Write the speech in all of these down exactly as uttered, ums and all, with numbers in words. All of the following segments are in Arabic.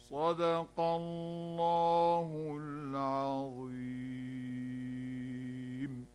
صدق الله العظيم.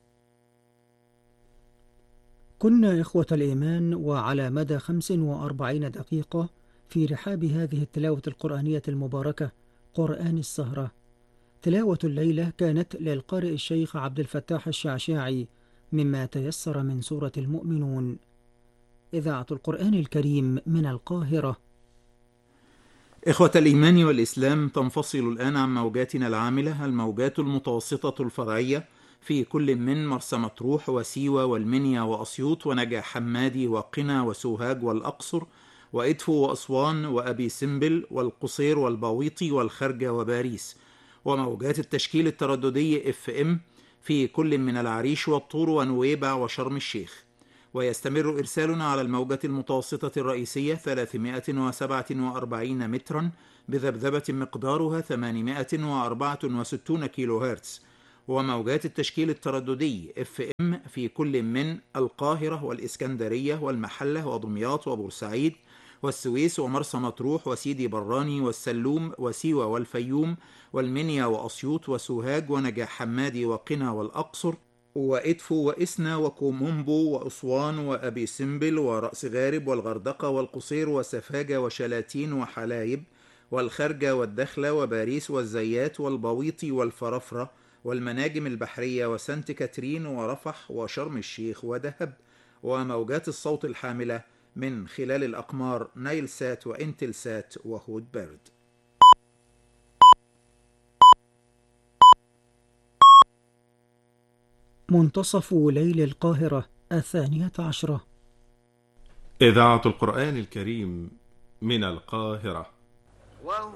كنا إخوة الإيمان، وعلى مدى خمس وأربعين دقيقة في رحاب هذه التلاوة القرآنية المباركة قرآن السهرة. تلاوة الليلة كانت للقارئ الشيخ عبد الفتاح الشعشاعي مما تيسر من سورة المؤمنون. إذاعة القرآن الكريم من القاهرة. إخوة الإيمان والإسلام، تنفصل الآن عن موجاتنا العاملة الموجات المتوسطة الفرعية في كل من مرسى مطروح وسيوة والمنيا وأسيوط ونجع حمادي وقنا وسوهاج والأقصر وإدفو وأسوان وأبي سمبل والقصير والبويطي والخرجة وباريس، وموجات التشكيل الترددي اف ام في كل من العريش والطور ونويبع وشرم الشيخ. ويستمر إرسالنا على الموجة المتوسطة الرئيسية ثلاثمائة وسبعة وأربعين مترا بذبذبة مقدارها ثمانمائة وأربعة وستون كيلو هرتز، وموجات التشكيل الترددي اف ام في كل من القاهرة والإسكندرية والمحلة ودمياط وبورسعيد والسويس ومرسى مطروح وسيدي براني والسلوم وسيوة والفيوم والمنيا وأسيوط وسوهاج ونجع حمادي وقنا والأقصر وإدفو وإسنا وكومومبو وأسوان وأبي سمبل ورأس غارب والغردقة والقصير وسفاجة وشلاتين وحلايب والخرجة والدخلة وباريس والزيات والبويطي والفرفرة والمناجم البحرية وسانت كاترين ورفح وشرم الشيخ ودهب، وموجات الصوت الحاملة من خلال الأقمار نايل سات وإنتل سات وهود بيرد. منتصف ليل القاهرة الثانية عشرة. إذاعة القرآن الكريم من القاهرة.